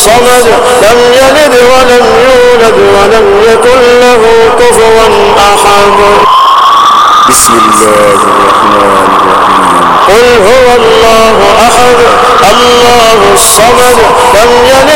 الصمد لم يلد ولم يولد ولم يكن له كفوا أحد. بسم الله الرحمن الرحيم. قل هو الله أحد الله الصمد لم يلد